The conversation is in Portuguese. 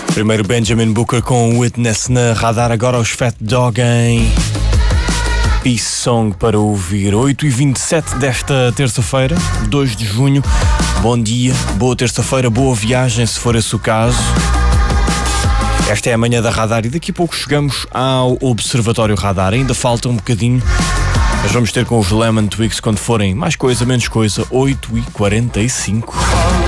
Primeiro Benjamin Booker com Witness na radar, agora os Fat Dog em Peace Song para ouvir. 8h27 desta terça-feira, 2 de junho. Bom dia, boa terça-feira, boa viagem se for esse o caso. Esta é a manhã da radar e daqui a pouco chegamos ao Observatório Radar. Ainda falta um bocadinho, mas vamos ter com os Lemon Twigs quando forem mais coisa, menos coisa, 8h45.